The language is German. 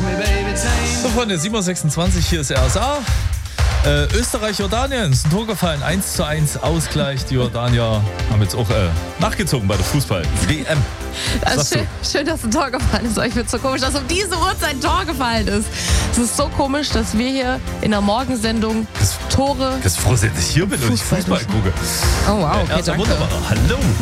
So, Freunde, 7.26 Uhr, hier ist RSA. Österreich, Jordanien, ist ein Tor gefallen, 1:1 Ausgleich. Die Jordanier haben jetzt auch nachgezogen bei der Fußball-WM. Also schön, dass ein Tor gefallen ist. Ich finde es so komisch, dass um diese Uhrzeit ein Tor gefallen ist. Es ist so komisch, dass wir hier in der Morgensendung Tore... Das ist froh, dass ich hier bin und ich Fußball gucke. Oh wow, okay, danke. Wunderbar. Hallo.